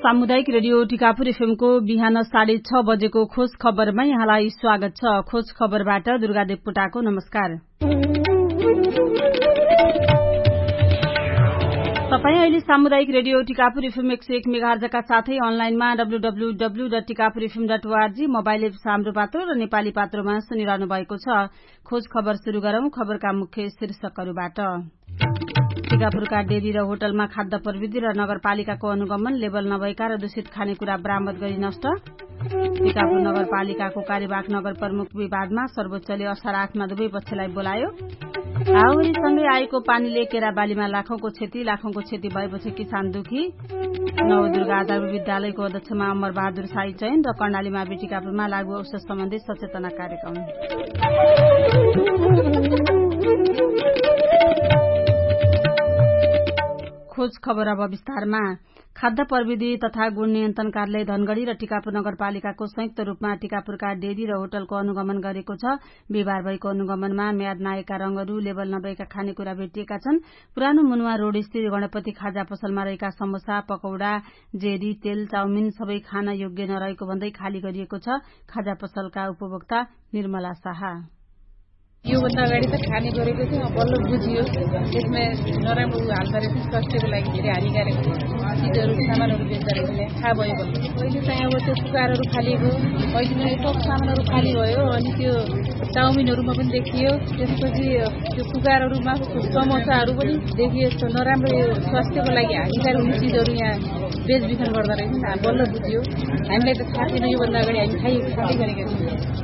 सामुदायिक रेडियो टिकापुर एफएमको बिहान 6:30 बजेको खोज खबरमा यहाँलाई स्वागत छ। खोज खबरबाट दुर्गा देवकोटाको नमस्कार। तपाई अहिले सामुदायिक रेडियो टिकापुर एफएम 101 मेगाहर्जका साथै अनलाइनमा www.tikapurfm.org मोबाइल एप हाम्रो पात्रो र नेपाली पात्रोमा सुनिरहनु भएको छ। खोज खबर शुरू गरौं। खबरका मुख्य शीर्षकहरूबाट। टिकापुरका डेरी र होटलमा खाद्य प्रविधि र नगरपालिकाको अनुगमन, लेबल नभएका र दूषित खानेकुरा बरामद गरी नष्ट। टिकापुर नगरपालिकाको कार्यवाहक नगर प्रमुख विवादमा सर्वोच्चले असार 8मा दुवै पक्षलाई बोलायो। हावाहुरीसँगै आएको पानीले केराबालीमा लाखौंको क्षति भएपछि किसान दुखी। नवदुर्गा आधारभूत विद्यालयको अध्यक्षमा अमर बहादुर साई चयन र कर्णाली मावि टिकापुरमा लागू औषध सम्बन्धी सचेतना कार्यक्रम। खोज खबर अब विस्तारमा। खाद्य प्रविधि तथा गुण नियन्त्रण कार्यालय धनगढ़ी र टिकापुर नगरपालिकाको संयुक्त रूपमा टिकापुरका डेरी र होटलको अनुगमन गरेको छ। बिहिबार भएको अनुगमनमा म्याद नआएका रंगहरू, लेबल नभएका खानेकुरा भेटिएका छन्। पुरानो मुनुवा रोड स्थित गणपति खाजा पसलमा रहेका समोसा, पकौडा, जेरी, तेल, चाउमिन सबै खान योग्य नरहेको भन्दै खाली गरिएको छ। खाजा पसलका उपभोक्ता निर्मला शाह। योभन्दा अगाडि त खाने गरेको थियो, बल्ल बुझियो त्यसमा नराम्रो हाल्दो रहेछ, स्वास्थ्यको लागि धेरै हानिकारक चिजहरू सामानहरू बेच्दो रहेछ, थाहा भयो बल्ल। पहिले चाहिँ अब त्यो पुकारहरू फालिएको, अहिले टप सामानहरू खाली भयो। अनि त्यो चाउमिनहरूमा पनि देखियो, त्यसपछि त्यो पुकारहरूमा समोसाहरू पनि देखियो। नराम्रो स्वास्थ्यको लागि हानिकारक हुने चिजहरू यहाँ बेचबिखन गर्दो रहेछ, बल्ल बुझियो। हामीलाई त थाहा थिएन, योभन्दा अगाडि हामी खाँदै गरेका थियौँ।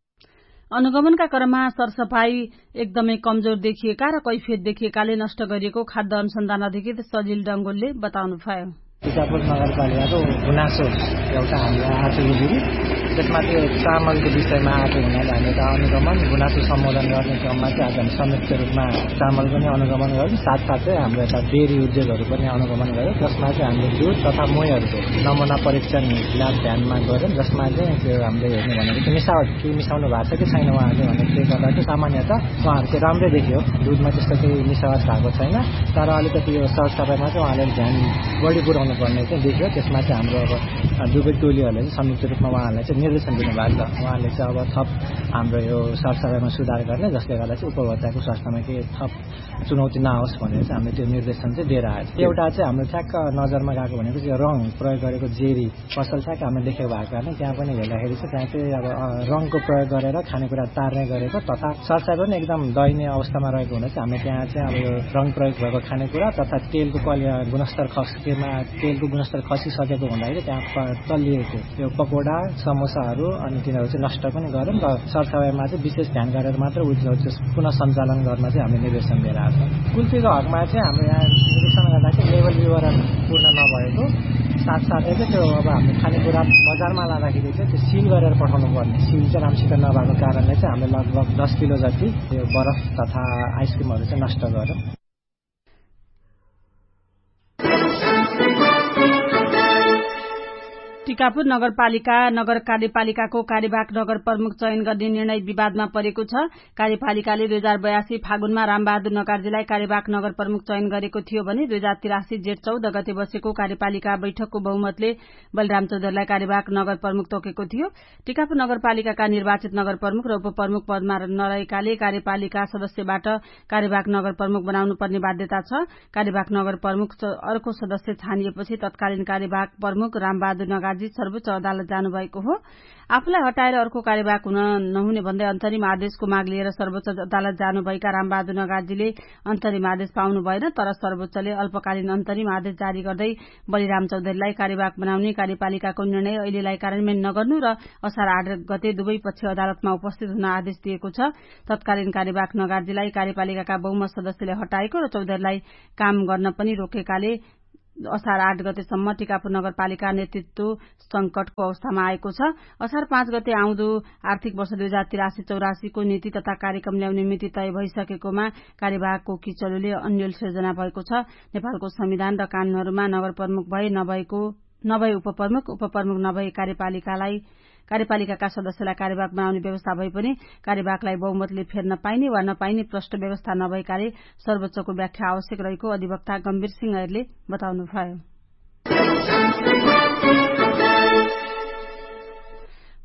अनुगमनका क्रममा सरसफाई एकदमै कमजोर देखिएका र कैफियत देखिएकाले नष्ट गरिएको खाद्य अनुसन्धान अधिकृत सजिल डंगोलले बताउनुभयो। टिकापुर नगरपालिकाको गुनासो एउटा हामीले आएको थियो, त्यसमा त्यो चामलको विषयमा आएको हुनाले हामीले अनुगमन गुनासो सम्बोधन गर्ने क्रममा चाहिँ आज हामी संयुक्त रूपमा चामल पनि अनुगमन गर्यौं। साथसाथै हाम्रो यता डेरी उद्योगहरू पनि अनुगमन गर्यौं, जसमा चाहिँ हामीले दुध तथा मोहीहरूको नमुना परीक्षण ल्याब ध्यानमा गर्यौं, जसमा चाहिँ त्यो हामीले हेर्ने भनेको मिसावट के मिसाउनु भएको छ कि छैन उहाँहरूले भनेको गर्दा चाहिँ सामान्यतः उहाँहरूको राम्रै देखियो। दुधमा त्यस्तो केही मिसावट भएको छैन, तर अलिकति यो सरसफाइमा चाहिँ उहाँले ध्यान बढी पुर्याउनु पर्ने चाहिँ देखियो। त्यसमा चाहिँ हाम्रो अब दुवै टोलीहरूले चाहिँ संयुक्त रूपमा उहाँहरूलाई चाहिँ निर्देशन दिनुभएको छ। उहाँले चाहिँ अब थप हाम्रो यो सरसफाइमा सुधार गर्ने, जसले गर्दा चाहिँ उपभोक्ताको स्वास्थ्यमा केही थप चुनौती नआओस् भनेर चाहिँ हामीले त्यो निर्देशन चाहिँ दिएर आएको छ। एउटा चाहिँ हाम्रो ठ्याक्क नजरमा गएको भनेको चाहिँ रङ प्रयोग गरेको जेरी पसल ठ्याक्क हामीले देखेको भएको कारण त्यहाँ पनि हेर्दाखेरि चाहिँ त्यहाँ चाहिँ अब रङको प्रयोग गरेर खानेकुरा तार्ने गरेको तथा सरसफाइ पनि एकदम दयनीय अवस्थामा रहेको हुँदा चाहिँ हामीले त्यहाँ चाहिँ अब यो रङ प्रयोग भएको खानेकुरा तथा तेलको गुणस्तर खसिसकेको हुँदाखेरि त्यहाँ तल्लिएको यो पकौडा, समोसाहरू अनि तिनीहरू चाहिँ नष्ट पनि गरौँ र सरसफाइमा चाहिँ विशेष ध्यान गरेर मात्र पुनः सञ्चालन गर्न चाहिँ हामीले निर्देशन दिएर आएको छ। कुल्फीको हकमा चाहिँ हाम्रो यहाँ निर्देशन गर्दा चाहिँ लेभल विवरण पूर्ण नभएको साथसाथै चाहिँ त्यो अब हामीले खानेकुरा बजारमा लाँदाखेरि चाहिँ त्यो सिल गरेर पठाउनु पर्ने, सिल चाहिँ राम्रोसित नभएको कारणले चाहिँ हामीले लगभग 10 किलो जति यो बरफ तथा आइसक्रिमहरू चाहिँ नष्ट गर्यौं। टिकापुर नगरपालिका नगर कार्यपालिकाको कार्यवाहक नगर प्रमुख चयन गर्ने निर्णय विवादमा परेको छ। कार्यपालिकाले 2082 फागुनमा रामबहादुर नकार्जीलाई कार्यवाहक नगर प्रमुख चयन गरेको थियो भने 2083 जेठ 14 गते बसेको कार्यपालिका बैठकको बहुमतले बलराम चौधरीलाई कार्यवाहक नगर प्रमुख तोकेको थियो। टिकापुर नगरपालिकाका निर्वाचित नगर प्रमुख र उपप्रमुख पदमा नरहेकाले कार्यपालिका सदस्यबाट कार्यवाहक नगर प्रमुख बनाउनु पर्ने बाध्यता छ। कार्यवाहक नगर प्रमुख अर्को सदस्य छानिएपछि तत्कालीन कार्यवाहक प्रमुख रामबहादुर नकार्जी सर्वोच्च अदालत जानुभएको हो। आफूलाई हटाएर अर्को कार्यवाहक हुन नहुने भन्दै अन्तरिम आदेशको माग लिएर सर्वोच्च अदालत जानुभएका रामबहादुर नकार्जीले अन्तरिम आदेश पाउनु भएन, तर सर्वोच्चले अल्पकालीन अन्तरिम आदेश जारी गर्दै बलिराम चौधरीलाई कार्यवाहक बनाउने कार्यपालिकाको निर्णय अहिलेलाई कार्यान्वयन नगर्नु र असार 8 गते दुवै पक्ष अदालतमा उपस्थित हुन आदेश दिएको छ। तत्कालीन कार्यवाहक नकार्जीलाई कार्यपालिकाका बहुमत सदस्यले हटाएको र चौधरीलाई काम गर्न पनि रोकेकाले असार 8 गतेसम्म टिकापुर नगरपालिका नेतृत्व संकटको अवस्थामा आएको छ। असार 5 गते आउँदो आर्थिक वर्ष 2083-84 को नीति तथा कार्यक्रम ल्याउने मिति तय भइसकेकोमा कार्यवाहकको किचलोले अन्यल सिर्जना भएको छ। नेपालको संविधान र कानूनहरूमा नगर प्रमुख नभए उपप्रमुख नभए कार्यपालिकाका सदस्यलाई कार्यवाहक बनाउने व्यवस्था भए पनि कार्यवाहकलाई बहुमतले फेर्न पाइने वा नपाइने प्रष्ट व्यवस्था नभएकाले सर्वोच्चको व्याख्या आवश्यक रहेको अधिवक्ता गम्भीर सिंह ऐरले बताउनुभयो।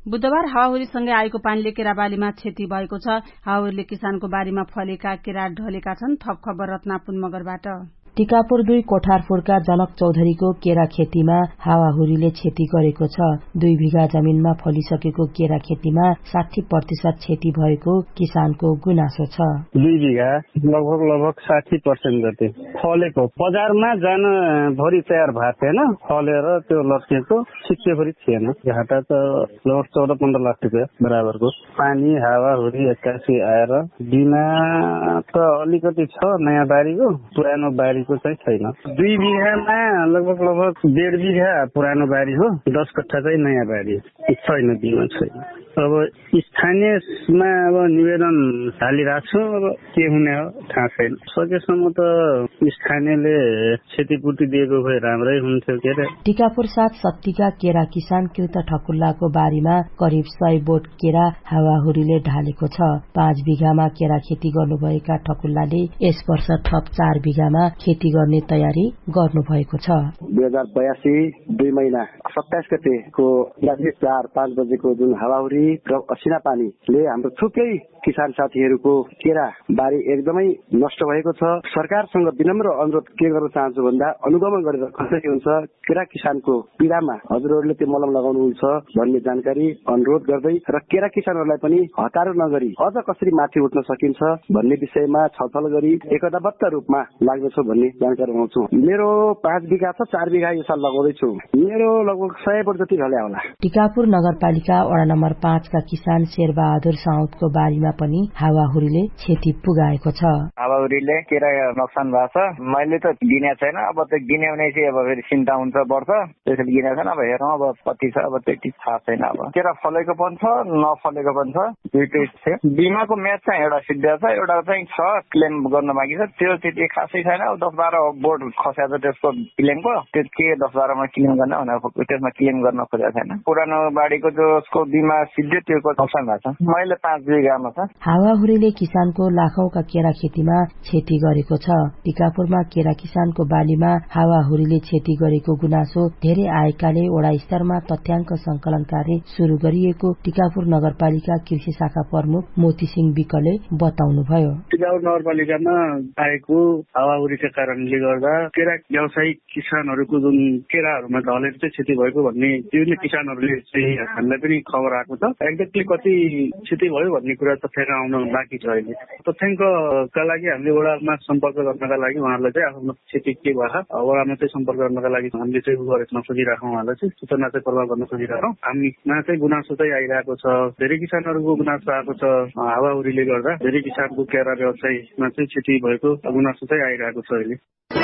बुधबार हावाहुरीसँगै आएको पानीले केराबालीमा क्षति भएको छ। हावाहुरीले किसानको बारीमा फलेका केरा ढलेका छन्। थप खबर रत्नापुर मगरबाट। टिकापुर 2 कोठारपुरका जनक चौधरीको केरा खेतीमा हावाहुरीले क्षति गरेको छ। 2 बिघा जमिनमा फलिसकेको केरा खेतीमा 60% क्षति भएको किसानको गुनासो छ। 2 बिघा लगभग 60% जति फलेको, बजारमा जान भरि तयार भएको थिएन, फलेर त्यो लट्केको सिक्केभरि थिएन। घाटा त लगभग 14-15 लाख रुपियाँ बराबरको। पानी हावाहुरी एक्कासी आएर बिना त अलिकति छ नयाँ बारीको, पुरानो बारी चाहिँ छैन। 2 बिघामा लगभग 1.5 बिघा पुरानो बारी हो, 10 कट्ठा चाहिँ नयाँ बारी छैन, बिमा छैन। अब स्थानीयमा अब निवेदन हालिरहेको छु, अब के हुने हो थाहा छैन। सकेसम्म त स्थानीयले क्षतिपूर्ति दिएको भए राम्रै हुन्थ्यो। के अरे टिकापुर 7 सत्तीका केरा किसान कृत ठकुल्लाको बारीमा करिब 100 बोट केरा हावाहुरीले ढालेको छ। 5 बिघामा केरा खेती गर्नुभएका ठकुल्लाले यस वर्ष थप 4 बिघामा खेती गर्ने तयारी गर्नु भएको छ। 2082 2 महिना 27 गतेको 4-5 बजेको जुन हावाहुरी र असिना पानीले हाम्रो थुप्रै किसान साथीहरूको केरा बारी एकदमै नष्ट भएको छ। सरकारसँग विनम्र अनुरोध के गर्न चाहन्छु भन्दा अनुगमन गरेर कसरी हुन्छ केरा किसानको पीडामा हजुरहरूले त्यो मलम लगाउनुहुन्छ भन्ने जानकारी अनुरोध गर्दै र केरा किसानहरूलाई पनि हतारो नगरी अझ कसरी माथि उठ्न सकिन्छ भन्ने विषयमा छलफल गरी एकताबद्ध रूपमा लाग्दछ भन्ने जानकारी गराउँछु। मेरो 5 बिघा छ, 4 बिघा यो साल लगाउँदैछु। मेरो लगभग 100 बोट जति ढले होला। टिकापुर नगरपालिका वडा नम्बर 5 का किसान शेरबहादुर साउदको बारीमा पनि हावाहुरीले क्षति पुगाएको छ। हावाहुरीले केरा नोक्सान भएको छ। मैले त गिने छैन, अब त गिने भने चाहिँ अब फेरि चिन्ता हुन्छ बढ्छ, त्यसैले गिने छैन। अब हेरौँ अब कति छ, अब त्यति थाहा छैन। अब केरा फलेको पनि छ, नफलेको पनि छ, दुईटै छ। बिमाको म्याच चाहिँ एउटा सिद्धिया छ, एउटा चाहिँ छ क्लेम गर्न बाँकी छ। त्यो त्यति खासै छैन। 10-12 बोर्ड खस्या छ त्यसको क्लेमको, त्यो के 10-12 मा क्लेम गर्न भनेर त्यसमा क्लेम गर्न खोजेको छैन। पुरानो बाढीको जसको बिमा सिद्धि त्यो नोक्सान भएको छ। मैले 5 बिघामा छ। हावाहुरीले किसानको लाखौंका केरा खेतीमा क्षति गरेको छ। टिकापुरमा केरा किसानको बालीमा हावाहुरीले क्षति गरेको गुनासो धेरै आएकाले वडा स्तरमा तथ्याङ्क संकलन कार्य शुरू गरिएको टिकापुर नगरपालिका कृषि शाखा प्रमुख मोतीसिंह विकले बताउनुभयो। टिकापुर नगरपालिकामा आएको हावाहुरीका कारणले गर्दा केरा व्यावसायिक किसानहरूको जुन केराहरूमा ढलेर चाहिँ क्षति भएको भन्ने त्यो किसानहरूले चाहिँ हामीलाई पनि खबर आएको छ। एक्ज्याक्टली कति क्षति भयो भन्ने कुरा तथ्याङ्क आउन बाँकी छ। अहिले तथ्याङ्कका लागि हामीले वडामा सम्पर्क गर्नका लागि उहाँहरूलाई चाहिँ आफ्नो क्षति के भयो वडामा चाहिँ सम्पर्क गर्नका लागि हामीले चाहिँ गर्न खोजिरहेछौँ। उहाँलाई चाहिँ सूचना चाहिँ प्रवाह गर्न खोजिरहेछौँ। हामीमा चाहिँ गुनासो चाहिँ आइरहेको छ। धेरै किसानहरूको गुनासो आएको छ। हावाहुरीले गर्दा धेरै किसानको केरा व्यवसायमा चाहिँ क्षति भएको गुनासो चाहिँ आइरहेको छ। अहिले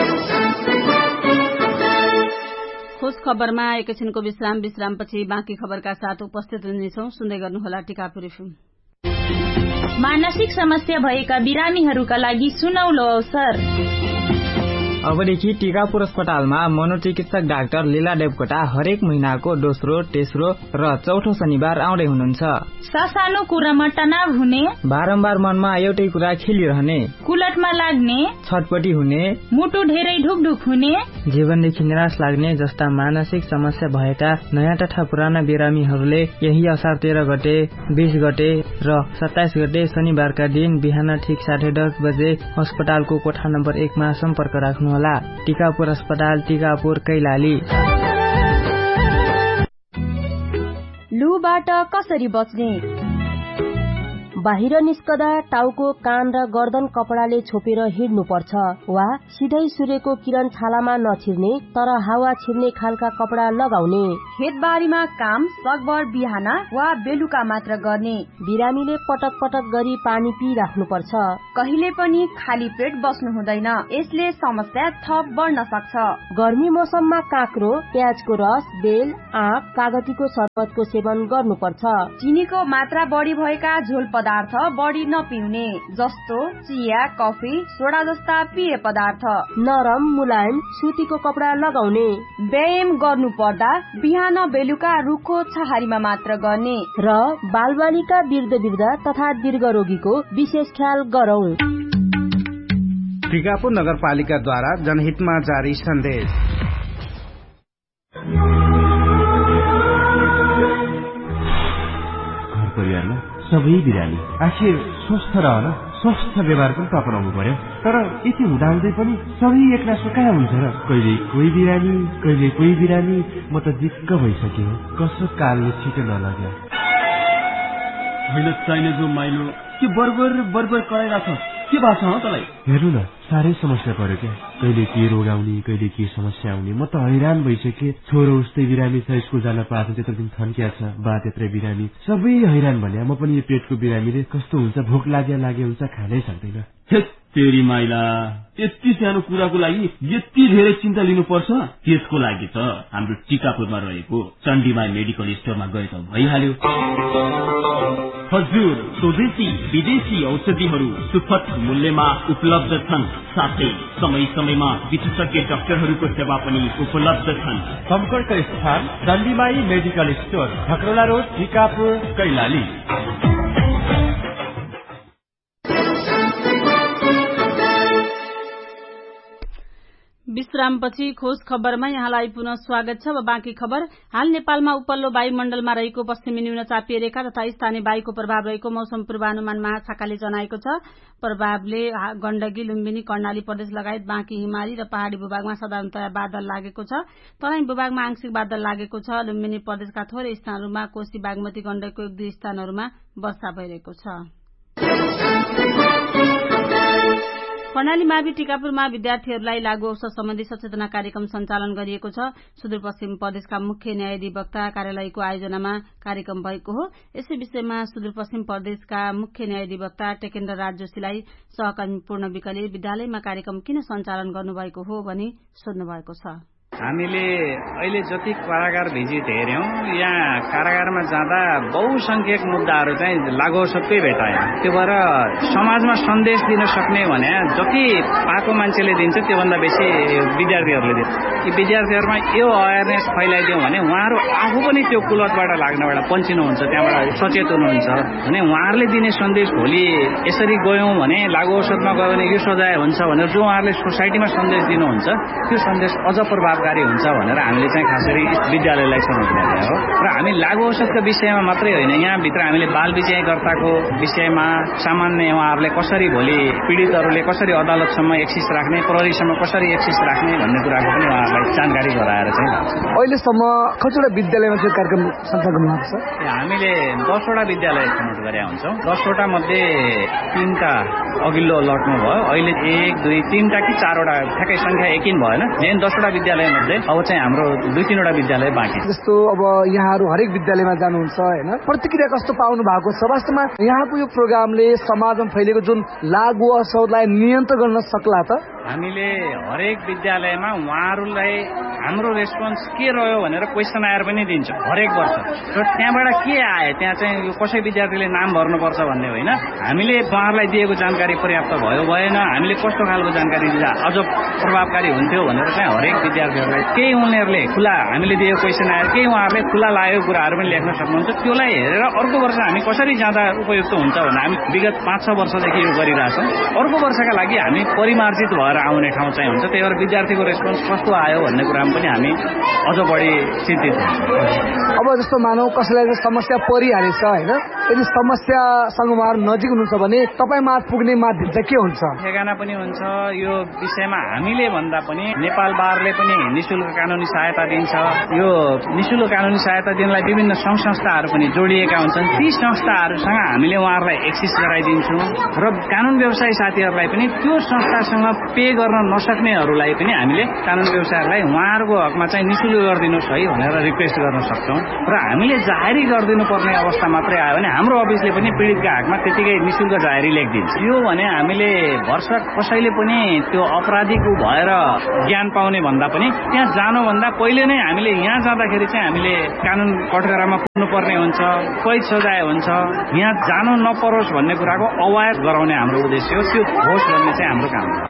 खोज खबरमा एकैछिनको विश्रामपछि बाँकी खबरका साथ उपस्थित हुनेछौँ। सुन्दै गर्नुहोला टिकापुर एफएम। मानसिक समस्या भएका बिरामीहरूका लागि सुनौलो अवसर। अबदेखि टिकापुर अस्पतालमा मनोचिकित्सक डाक्टर लीला देवकोटा हरेक महिनाको दोस्रो, तेस्रो र चौथो शनिबार आउँदै हुनुहुन्छ। सानो कुरामा तनाव हुने, बारम्बार मनमा एउटै कुरा खेलिरहने, कुलटमा लाग्ने, छटपटी हुने, मुटु धेरै ढुकढुक हुने, जीवनदेखि निराश लाग्ने जस्ता मानसिक समस्या भएका नयाँ तथा पुराना बिरामीहरूले यही असार 13 गते, 20 गते र 27 गते शनिबारका दिन बिहान ठिक 10:30 बजे अस्पतालको कोठा नम्बर 1 मा सम्पर्क राख्नु होला। टिकापुर अस्पताल, टिकापुर, कैलाली। लुबाट कसरी बच्ने? बाहिर निस्कदा टाउको, कान र गर्दन कपडाले छोपेर हिँड्नुपर्छ वा सिधै सूर्यको किरण छालामा नछिर्ने तर हावा छिर्ने खालका कपडा लगाउने। खेतबारीमा काम सकभर बिहान वा बेलुका मात्र गर्ने। बिरामीले पटक पटक गरी पानी पिइराख्नुपर्छ। कहिले पनि खाली पेट बस्नु हुँदैन, यसले समस्या थप बढ्न सक्छ। गर्मी मौसममा काँक्रो, प्याजको रस, बेल, आँप, कागतीको शरबतको सेवन गर्नुपर्छ। चिनीको मात्रा बढी भएका झोल पदार्थ बढी नपिउने, जस्तो चिया, कफी, सोडा जस्ता पेय पदार्थ। नरम मुलायम सुतीको कपडा लगाउने। व्यायाम गर्नु पर्दा बिहान बेलुका रुखो छहारीमा मात्र गर्ने र बालबालिका, वृद्ध तथा दीर्घ रोगीको विशेष ख्याल गरौं। टिकापुर नगरपालिकाद्वारा जनहितमा जारी सन्देश। सबै बिरामी आखिर स्वस्थ रहन स्वस्थ व्यवहार पनि त अपनाउनु पर्यो। तर यति हुँदाहुँदै पनि सबै एकनासो कहाँ हुन्छ र? कहिले कोही बिरामी कहिले कोही बिरामी। म त दिक्क भइसक्यो। कसो कालले छिटो नलग्यो। होइन चाहिने जो माइलो के बरबर कराइरहेछ के भएको छ तँलाई? हेर्नु न साह्रै समस्या पर्यो क्या। कहिले के रोग आउने कहिले के समस्या आउने। म त हैरान भइसकेँ। छोरो उस्तै बिरामी छ, स्कुल जान पाएको त्यत्रो दिन थन्किया छ, बा त्यत्रै बिरामी, सबै हैरान भने। म पनि यो पेटको बिरामीले कस्तो हुन्छ, भोक लागे हुन्छ, खानै सक्दैन। तेरी माइला यति सानो कुराको लागि यति धेरै चिन्ता लिनुपर्छ? त्यसको लागि त हाम्रो टिकापुरमा रहेको चण्डीमाई मेडिकल स्टोरमा गए त भइहाल्यो। हजुर, स्वदेशी विदेशी औषधिहरू सुपथ मूल्यमा उपलब्ध छन्। साथै समय समयमा विशेषज्ञ डाक्टरहरूको सेवा पनि उपलब्ध छन्। सम्पर्क स्थान चण्डीमाई medical store, धक्रोला road, Tikapur, Kailali. विश्रामपछि खोज खबरमा यहाँलाई पुनः स्वागत छ। अब बाँकी खबर। हाल नेपालमा उपल्लो वायुमण्डलमा रहेको पश्चिमी न्यूनचापीय रेखा तथा स्थानीय वायुको प्रभाव रहेको मौसम पूर्वानुमान महाशाखाले जनाएको छ। प्रभावले गण्डकी, लुम्बिनी, कर्णाली प्रदेश लगायत बाँकी हिमाली र पहाड़ी भूभागमा साधारणतया बादल लागेको छ। तराई भूभागमा आंशिक बादल लागेको छ। लुम्बिनी प्रदेशका थोरै स्थानहरूमा कोशी, बागमती, गण्डकीको 1-2 स्थानहरूमा वर्षा भइरहेको छ। कर्णाली मावि टिकापुरमा विद्यार्थीहरूलाई लागू औषध सम्बन्धी सचेतना कार्यक्रम सञ्चालन गरिएको छ। सुदूरपश्चिम प्रदेशका मुख्य न्यायाधिवक्ता कार्यालयको आयोजनामा कार्यक्रम भएको हो। यसै विषयमा सुदूरपश्चिम प्रदेशका मुख्य न्यायाधिवक्ता टेकेन्द्र राज जोशीलाई सहकर्मी पूर्ण विकले विद्यालयमा कार्यक्रम किन सञ्चालन गर्नुभएको हो भनी सोध्नु भएको छ। हामीले अहिले जति कारागार भिजिट हेर्यौं, यहाँ कारागारमा जाँदा बहुसंख्यक मुद्दाहरू चाहिँ लागू औषधकै भेटायो। त्यो भएर समाजमा सन्देश दिन सक्ने भने जति पाएको मान्छेले दिन्छ त्योभन्दा बेसी विद्यार्थीहरूले दिन्छ। यी विद्यार्थीहरूमा यो अवेरनेस फैलाइदियौं भने उहाँहरू आफू पनि त्यो कुलतबाट लाग्नबाट बन्चिनुहुन्छ, त्यहाँबाट सचेत हुनुहुन्छ भने उहाँहरूले दिने सन्देश भोलि यसरी गयौं भने लागू औषधमा गयो भने यो सजाय हुन्छ भनेर जो उहाँहरूले सोसाइटीमा सन्देश दिनुहुन्छ त्यो सन्देश अझ प्रभावकारी हुन्छ भनेर हामीले चाहिँ खास गरी विद्यालयलाई समझाउने हो। र हामी लागू औषधको विषयमा मात्रै होइन, यहाँभित्र हामीले बाल विजयकर्ताको विषयमा सामान्य उहाँहरूले कसरी भोलि पीडितहरूले कसरी अदालतसम्म एक्सिस राख्ने, प्रहरीसम्म कसरी एक्सिस राख्ने भन्ने कुराको पनि उहाँहरूलाई जानकारी गराएर चाहिँ अहिलेसम्म कतिवटा विद्यालयमा चाहिँ कार्यक्रम सञ्चालन गर्नुहुन्छ? हामीले 10 वटा विद्यालय छनौट गरेका हुन्छौँ। 10 वटा मध्ये 3टा अघिल्लो अलर्टमा भयो। अहिले 1, 2, 3टा कि 4 वटा ठ्याक्कै संख्या एकिन भएन। मेन 10 वटा विद्यालय मध्ये अब चाहिँ हाम्रो 2-3 वटा विद्यालय बाँकी छ। जस्तो अब यहाँहरू हरेक विद्यालयमा जानुहुन्छ हैन, प्रतिक्रिया कस्तो पाउनु भएको छ? वास्तवमा यहाँको यो प्रोग्रामले समाजमा फैलेको जुन लागू औषधलाई नियन्त्रण गर्न सक्ला त? हामीले हरेक विद्यालयमा उहाँहरूलाई हाम्रो रेस्पोन्स के रह्यो भनेर क्वेसनर पनि दिन्छौँ हरेक वर्ष। र त्यहाँबाट के आयो, त्यहाँ चाहिँ यो कसै विद्यार्थीले नाम भर्नुपर्छ भन्ने होइन, हामीले उहाँहरूलाई दिएको जानकारी पर्याप्त भयो भएन, हामीले कस्तो खालको जानकारी दिँदा अझ प्रभावकारी हुन्थ्यो भनेर चाहिँ हरेक विद्यार्थीहरूलाई केही उनीहरूले खुला हामीले दिएको क्वेसनर केही उहाँहरूले खुला लागेको कुराहरू पनि लेख्न सक्नुहुन्छ। त्यसलाई हेरेर अर्को वर्ष हामी कसरी जाँदा उपयुक्त हुन्छ भनेर हामी विगत 5-6 वर्षदेखि यो गरिरहेछौँ। अर्को वर्षका लागि हामी परिमार्जित भएर आउने ठाउँ चाहिँ हुन्छ। त्यही भएर विद्यार्थीको रेस्पोन्स कस्तो आयो भन्ने कुरामा पनि हामी अझ बढी चिन्तित छौँ। अब जस्तो मानौ कसैलाई समस्या परिहालेछ हैन, यदि समस्यासँग उहाँहरू नजिक हुनुहुन्छ भने तपाईँ पुग्ने माध्यम चाहिँ के हुन्छ? ठेगाना पनि हुन्छ। यो विषयमा हामीले भन्दा पनि नेपाल बारले पनि निशुल्क कानुनी सहायता दिन्छ। यो निशुल्क कानुनी सहायता दिनलाई विभिन्न संघ संस्थाहरू पनि जोडिएका हुन्छन्। ती संस्थाहरूसँग हामीले उहाँहरूलाई एक्सेस गराइदिन्छौँ र कानुन व्यवसायी साथीहरूलाई पनि त्यो संस्थासँग पे गर्न नसक्नेहरूलाई पनि हामीले कानुन व्यवसायहरूलाई उहाँहरूको हकमा चाहिँ निशुल्क गरिदिनुहोस् है भनेर रिक्वेस्ट गर्न सक्छौँ। र हामीले जाहेरी गरिदिनु पर्ने अवस्था मात्रै आयो भने हाम्रो अफिसले पनि पीडितका हकमा त्यतिकै निशुल्क जाहेरी लेखिदिन्छ। यो भने हामीले भरसक कसैले पनि त्यो अपराधीको भएर ज्ञान पाउने भन्दा पनि त्यहाँ जानुभन्दा पहिले नै हामीले यहाँ जाँदाखेरि चाहिँ हामीले कानुन कठघरामा पुग्नुपर्ने हुन्छ, कैद सजाय हुन्छ, यहाँ जानु नपरोस् भन्ने कुराको अवगत गराउने हाम्रो उद्देश्य हो। त्यो होस् भन्ने चाहिँ हाम्रो काम हो।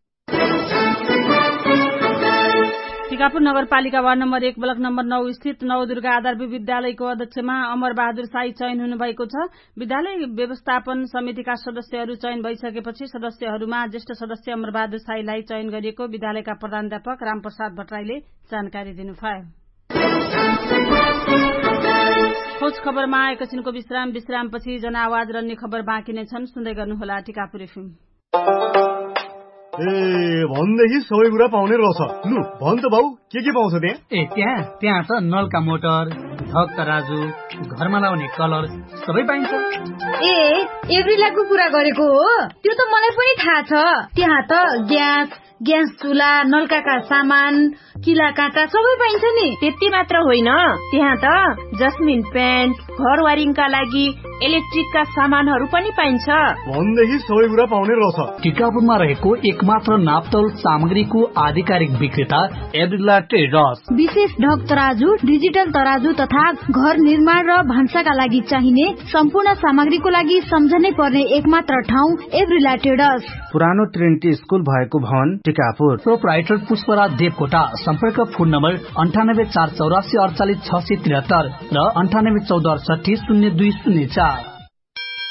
टिकापुर नगरपालिका वार्ड नम्बर 1 ब्लक नम्बर 9 स्थित नवदुर्गा आधारभूत विद्यालयको अध्यक्षमा अमर बहादुर साई चयन हुनुभएको छ। विद्यालय व्यवस्थापन समितिका सदस्यहरू चयन भइसकेपछि सदस्यहरूमा ज्येष्ठ सदस्य अमर बहादुर साईलाई चयन गरिएको विद्यालयका प्रधानाध्यापक रामप्रसाद भट्टराईले जानकारी दिनुभयो। खोज खबरमा एकछिनको विश्रामपछि जनआवाज र अन्य खबर बाँकी नै छन्। सुन्दै गर्नुहोला टिकापुर एफएम। भनेदेखि सबै कुरा पाउने रहेछ। लु भन त बाउ, के पाउँछ त्यहाँ? त्यहाँ त नलका मोटर, धक तराजु, घरमा लाउने कलर सबै पाइन्छ। एभ्रिलाको कुरा गरेको हो? त्यो त मलाई पनि थाहा छ। त्यहाँ त ग्यास चुला, नलकाका सामान, किला काँटा सबै पाइन्छ नि। त्यति मात्र होइन, त्यहाँ त जस्मिन पेन्ट, घर वायरिङका लागि इलेक्ट्रिकका सामानहरू पनि पाइन्छ। भनेदेखि सबै कुरा पाउने रहेछ। टिकापुरमा रहेको एकमात्र नापतोल सामग्रीको आधिकारिक विक्रेता एभ्रिला ट्रेडर्स। विशेष ढक तराजु, डिजिटल तराजु तथा घर निर्माण र भान्साका लागि चाहिने सम्पूर्ण सामग्रीको लागि सम्झनै पर्ने एकमात्र ठाउँ एभ्रिला ट्रेडर्स। पुरानो ट्रिनिटी स्कुल भएको भवन टिकापुर। प्रोप्राइटर पुष्पराज देवकोटा। सम्पर्क फोन नम्बर 98 484 48 673 र 98 14 68 0204।